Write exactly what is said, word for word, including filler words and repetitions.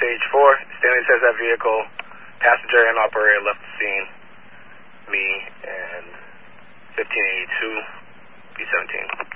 H four, Stanley says that vehicle, passenger and operator left the scene. Me and fifteen eighty-two, B seventeen.